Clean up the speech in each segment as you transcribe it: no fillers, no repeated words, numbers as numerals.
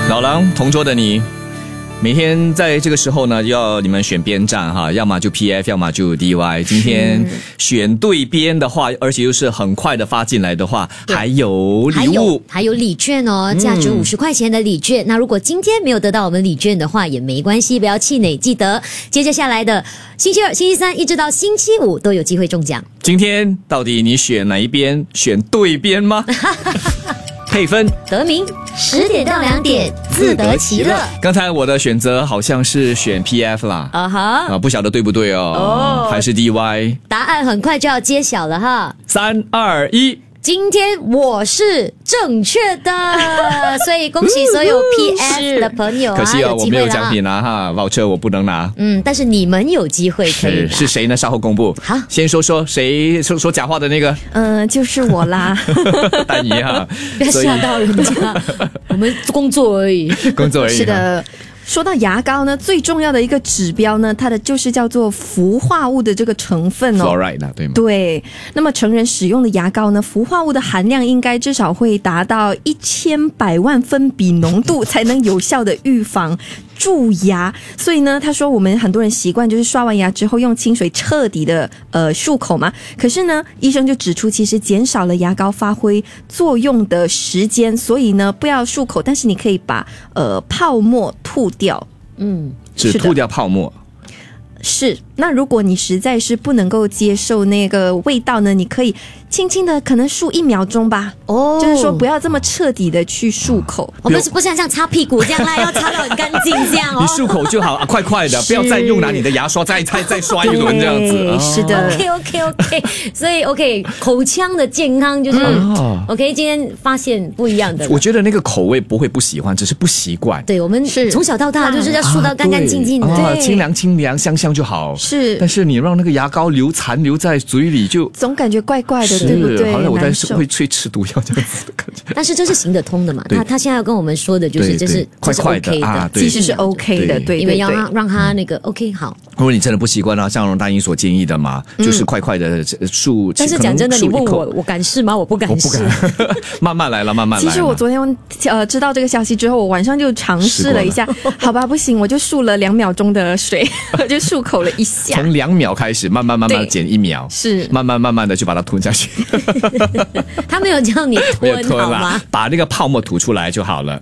老狼同桌的你，每天在这个时候呢，要你们选边站哈，要么就 PF， 要么就 DY。今天选对边的话，而且又是很快的发进来的话，还有礼物， 还有礼券哦，价值50块钱的礼券。那如果今天没有得到我们礼券的话，也没关系，不要气馁，记得接着下来的星期二、星期三一直到星期五都有机会中奖。 今天到底你选哪一边？选对边吗？配分得名10点到2点，自得其乐。 刚才我的选择好像是选 PF 啦，不晓得对不对哦，还是 DY？ 答案很快就要揭晓了哈 ，3、2、1。 今天我是正确的，所以恭喜所有 PF 的朋友啊！ 可惜啊，我没有奖品拿哈，voucher我不能拿。 但是你们有机会可以拿。 是谁呢？稍后公布。 好， 先说谁说假话的那个？ 就是我啦。 丹妮哈， 不要吓到人家，我们工作而已。 工作而已。 是的。说到牙膏呢，最重要的一个指标呢，它的就是叫做氟化物的这个成分哦。 Fluoride 对吗？ 对。那么成人使用的牙膏呢，氟化物的含量应该至少会达到1100万分比浓度，才能有效的预防蛀牙。所以呢，他说我们很多人习惯就是刷完牙之后用清水彻底的漱口嘛。可是呢，医生就指出，其实减少了牙膏发挥作用的时间，所以呢，不要漱口，但是你可以把泡沫吐掉。 只吐掉泡沫。 是，那如果你实在是不能够接受那个味道呢，你可以轻轻的可能漱1秒钟吧。就是说不要这么彻底的去漱口。 我们不像擦屁股这样啦，要擦到很干净这样哦。 你漱口就好，快快的，不要再用拿你的牙刷再刷一轮这样子。 是的。 OK， 所以 OK， 口腔的健康就是OK。今天发现不一样的。 我觉得那个口味不会不喜欢，只是不习惯。 对，我们从小到大就是要漱到干干净净的， 清凉香香就好。 是， 但是你让那个牙膏残留在嘴里，就总感觉怪怪的，对不对？ 好像我在会吃毒药这样子的感觉。 但是这是行得通的嘛？他现在要跟我们说的就是这是快快的啊， 其实是 OK 的，对， 因为要让他那个 OK 好。 如果你真的不习惯像容大英所建议的嘛，就是快快的漱。 但是讲真的，你问我敢试吗？我不敢试。 慢慢来了。 其实我昨天知道这个消息之后，我晚上就尝试了一下，好吧，不行，我就漱了2秒钟的水，我就漱口了一下。 从2秒开始，慢慢减1秒， 是慢慢的就把它吞下去。 他没有叫你吞好吗？ 把那个泡沫吐出来就好了。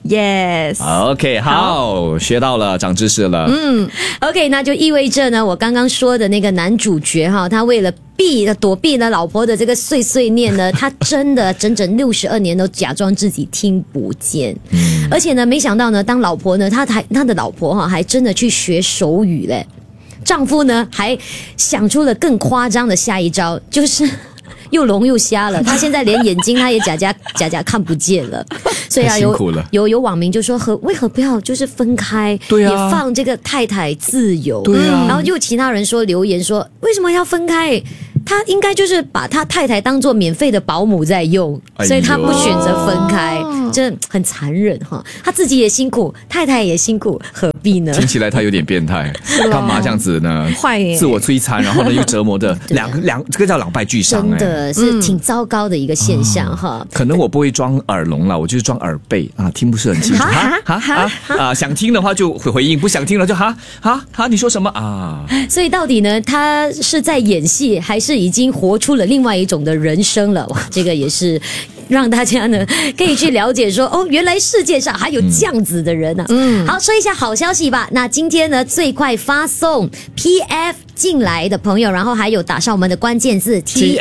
Yes。OK， 好，学到了，长知识了。 OK， 那就意味着呢，我刚刚说的那个男主角哈，他为了躲避了老婆的这个碎碎念呢，他真的整整62年都假装自己听不见。而且呢，没想到呢，当老婆呢，他的老婆还真的去学手语嘞。丈夫呢还想出了更夸张的下一招，就是又聋又瞎了，他现在连眼睛他也假看不见了。所以啊，有网民就说为何不要就是分开，也放这个太太自由。然后又其他人留言说为什么要分开？他应该就是把他太太当作免费的保姆在用，所以他不选择分开，这很残忍哈。他自己也辛苦，太太也辛苦，何必呢？ 听起来他有点变态，干嘛这样子呢？ 坏耶， 自我摧残，然后呢又折磨的这个叫两败俱伤， 真的是挺糟糕的一个现象哈。 可能我不会装耳聋了，我就是装耳背啊，听不是很清楚。想听的话就回应，不想听了就你说什么啊？ 所以到底呢，他是在演戏，还是已经活出了另外一种的人生了？哇，这个也是让大家呢可以去了解说，原来世界上还有这样子的人啊。好，说一下好消息吧。那今天呢，最快发送 PF 进来的朋友，然后还有打上我们的关键字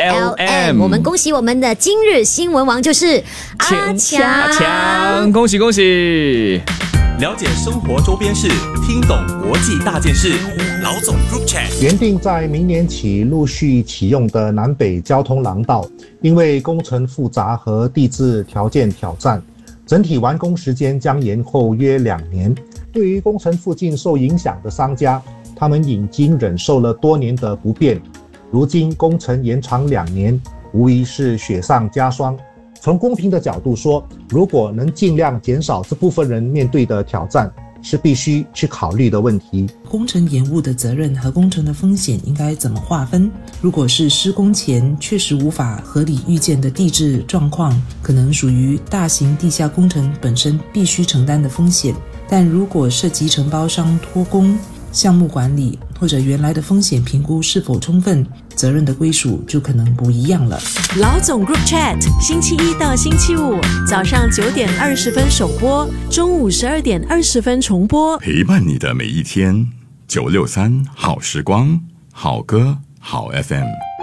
TLM， 我们恭喜我们的今日新闻王就是阿强， 恭喜！ 了解生活周边事，听懂国际大件事。老总 Group Chat 原定在明年起陆续启用的南北交通廊道，因为工程复杂和地质条件挑战，整体完工时间将延后约2年。对于工程附近受影响的商家，他们已经忍受了多年的不便，如今工程延长2年，无疑是雪上加霜。从公平的角度说，如果能尽量减少这部分人面对的挑战， 是必须去考虑的问题。 工程延误的责任和工程的风险应该怎么划分？如果是施工前确实无法合理预见的地质状况，可能属于大型地下工程本身必须承担的风险。但如果涉及承包商托工、项目管理或者原来的风险评估是否充分，责任的归属就可能不一样了。 老总 Group Chat 星期一到星期五早上9点20分首播，中午12点20分重播， 陪伴你的每一天。963好时光，好歌好 FM。